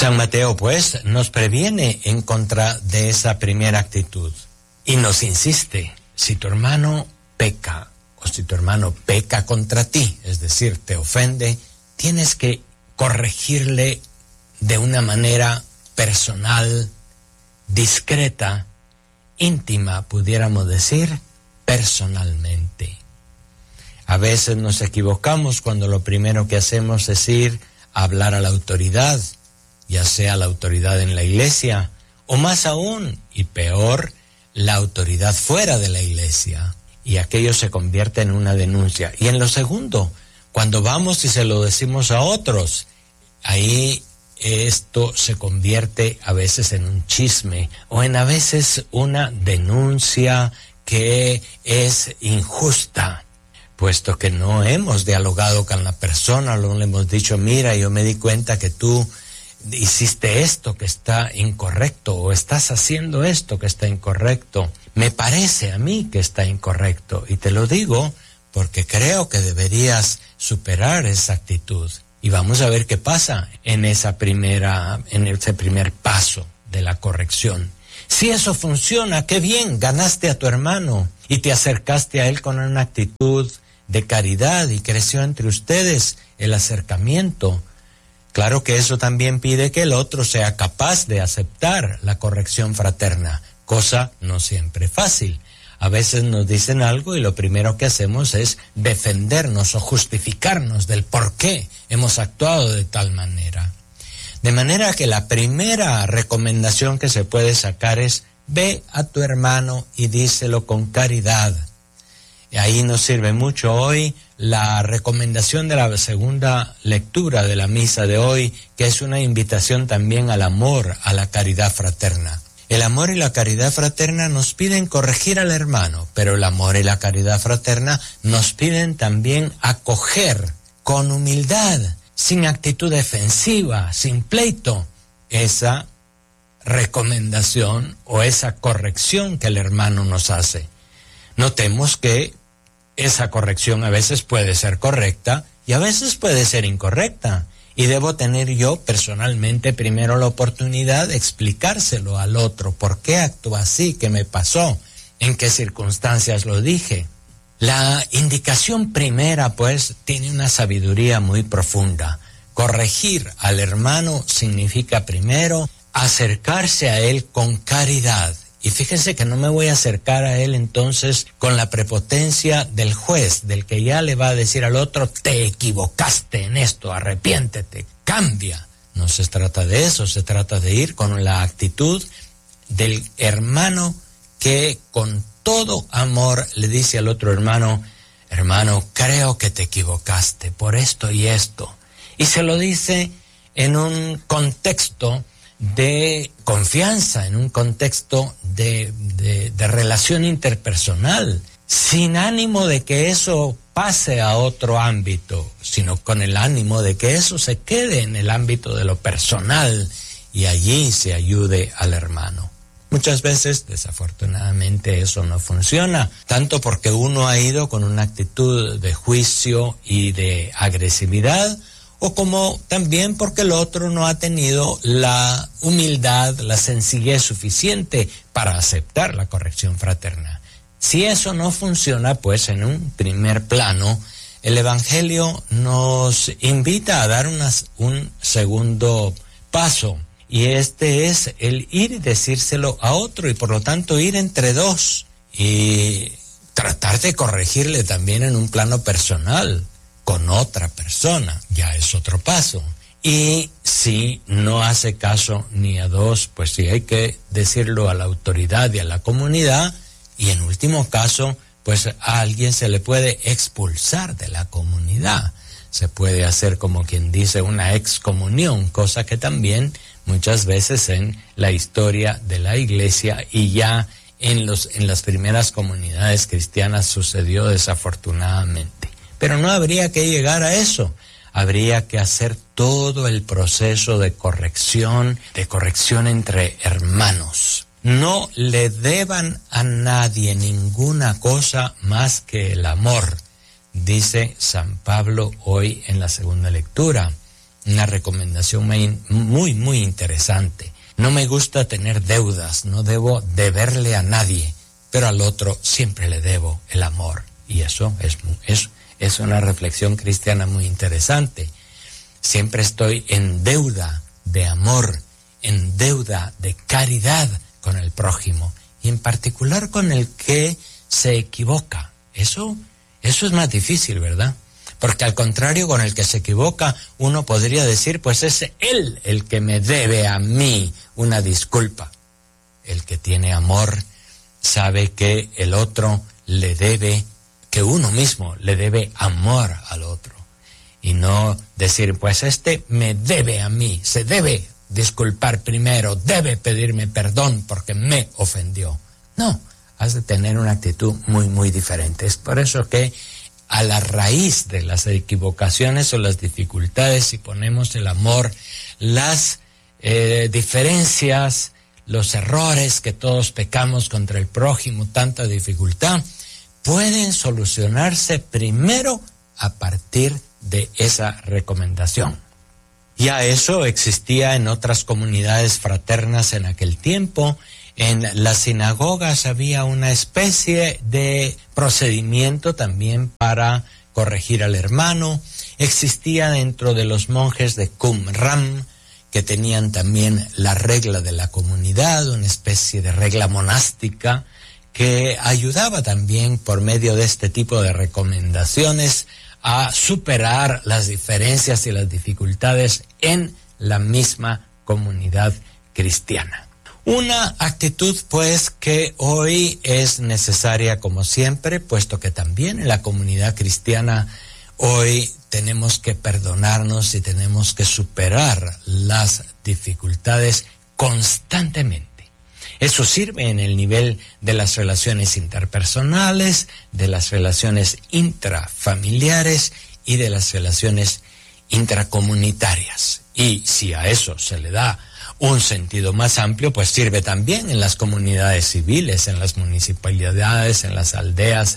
San Mateo, pues, nos previene en contra de esa primera actitud y nos insiste, si tu hermano peca o si tu hermano peca contra ti, es decir, te ofende, tienes que corregirle de una manera personal, discreta, íntima, pudiéramos decir, personalmente. A veces nos equivocamos cuando lo primero que hacemos es ir a hablar a la autoridad, ya sea la autoridad en la iglesia, o más aún, y peor, la autoridad fuera de la iglesia. Y aquello se convierte en una denuncia. Y en lo segundo, cuando vamos y se lo decimos a otros, ahí esto se convierte a veces en un chisme, o en a veces una denuncia que es injusta, puesto que no hemos dialogado con la persona, no le hemos dicho, mira, yo me di cuenta que tú hiciste esto que está incorrecto, o estás haciendo esto que está incorrecto, me parece a mí que está incorrecto, y te lo digo porque creo que deberías superar esa actitud, y vamos a ver qué pasa en ese primer paso de la corrección. Si eso funciona, qué bien, ganaste a tu hermano y te acercaste a él con una actitud de caridad y creció entre ustedes el acercamiento. Claro que eso también pide que el otro sea capaz de aceptar la corrección fraterna, cosa no siempre fácil. A veces nos dicen algo y lo primero que hacemos es defendernos o justificarnos del por qué hemos actuado de tal manera. De manera que la primera recomendación que se puede sacar es: ve a tu hermano y díselo con caridad. Y ahí nos sirve mucho hoy la recomendación de la segunda lectura de la misa de hoy, que es una invitación también al amor, a la caridad fraterna. El amor y la caridad fraterna nos piden corregir al hermano, pero el amor y la caridad fraterna nos piden también acoger con humildad, sin actitud defensiva, sin pleito, esa recomendación o esa corrección que el hermano nos hace. Notemos que esa corrección a veces puede ser correcta y a veces puede ser incorrecta. Y debo tener yo personalmente primero la oportunidad de explicárselo al otro. ¿Por qué actúa así? ¿Qué me pasó? ¿En qué circunstancias lo dije? La indicación primera, pues, tiene una sabiduría muy profunda. Corregir al hermano significa primero acercarse a él con caridad. Y fíjense que no me voy a acercar a él entonces con la prepotencia del juez, del que ya le va a decir al otro, te equivocaste en esto, arrepiéntete, cambia. No se trata de eso, se trata de ir con la actitud del hermano que con todo amor le dice al otro hermano, hermano, creo que te equivocaste por esto y esto. Y se lo dice en un contexto de confianza, en un contexto de relación interpersonal, sin ánimo de que eso pase a otro ámbito, sino con el ánimo de que eso se quede en el ámbito de lo personal y allí se ayude al hermano. Muchas veces, desafortunadamente, eso no funciona, tanto porque uno ha ido con una actitud de juicio y de agresividad, o como también porque el otro no ha tenido la humildad, la sencillez suficiente para aceptar la corrección fraterna. Si eso no funciona, pues en un primer plano, el Evangelio nos invita a dar un segundo paso, y este es el ir y decírselo a otro, y por lo tanto ir entre dos, y tratar de corregirle también en un plano personal, con otra persona, ya es otro paso. Y si no hace caso ni a dos, pues sí hay que decirlo a la autoridad y a la comunidad, y en último caso, pues a alguien se le puede expulsar de la comunidad. Se puede hacer, como quien dice, una excomunión, cosa que también muchas veces en la historia de la iglesia y ya en las primeras comunidades cristianas sucedió desafortunadamente. Pero no habría que llegar a eso. Habría que hacer todo el proceso de corrección entre hermanos. No le deban a nadie ninguna cosa más que el amor, dice San Pablo hoy en la segunda lectura. una recomendación muy, muy interesante. No me gusta tener deudas, no debo deberle a nadie, pero al otro siempre le debo el amor. Y eso es una reflexión cristiana muy interesante. Siempre estoy en deuda de amor, en deuda de caridad con el prójimo, y en particular con el que se equivoca. Eso es más difícil, ¿verdad? Porque al contrario, con el que se equivoca, uno podría decir, pues es él el que me debe a mí una disculpa. El que tiene amor sabe que el otro le debe, que uno mismo le debe amor al otro. Y no decir, pues este me debe a mí, se debe disculpar primero, debe pedirme perdón porque me ofendió. No, has de tener una actitud muy, muy diferente. Es por eso que a la raíz de las equivocaciones o las dificultades, si ponemos el amor, las diferencias, los errores que todos pecamos contra el prójimo, tanta dificultad, pueden solucionarse primero a partir de esa recomendación. Ya eso existía en otras comunidades fraternas en aquel tiempo. En las sinagogas había una especie de procedimiento también para corregir al hermano. Existía dentro de los monjes de Qumran, que tenían también la regla de la comunidad, una especie de regla monástica, que ayudaba también por medio de este tipo de recomendaciones a superar las diferencias y las dificultades en la misma comunidad cristiana. Una actitud, pues, que hoy es necesaria como siempre, puesto que también en la comunidad cristiana hoy tenemos que perdonarnos y tenemos que superar las dificultades constantemente. Eso sirve en el nivel de las relaciones interpersonales, de las relaciones intrafamiliares y de las relaciones intracomunitarias. Y si a eso se le da un sentido más amplio, pues sirve también en las comunidades civiles, en las municipalidades, en las aldeas,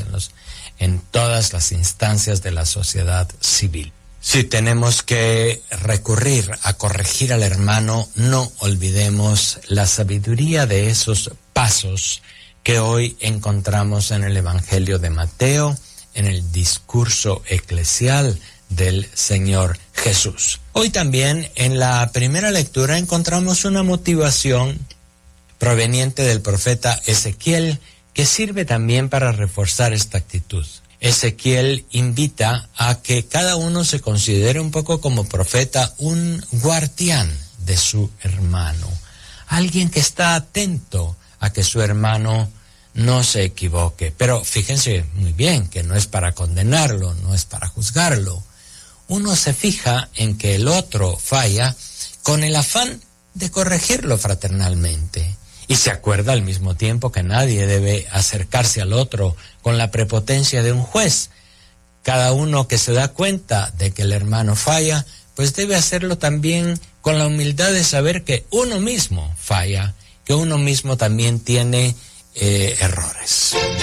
en todas las instancias de la sociedad civil. Si tenemos que recurrir a corregir al hermano, no olvidemos la sabiduría de esos pasos que hoy encontramos en el Evangelio de Mateo, en el discurso eclesial del Señor Jesús. Hoy también en la primera lectura encontramos una motivación proveniente del profeta Ezequiel que sirve también para reforzar esta actitud. Ezequiel invita a que cada uno se considere un poco como profeta, un guardián de su hermano, alguien que está atento a que su hermano no se equivoque. Pero fíjense muy bien que no es para condenarlo, no es para juzgarlo. Uno se fija en que el otro falla con el afán de corregirlo fraternalmente. Y se acuerda al mismo tiempo que nadie debe acercarse al otro con la prepotencia de un juez. Cada uno que se da cuenta de que el hermano falla, pues debe hacerlo también con la humildad de saber que uno mismo falla, que uno mismo también tiene errores.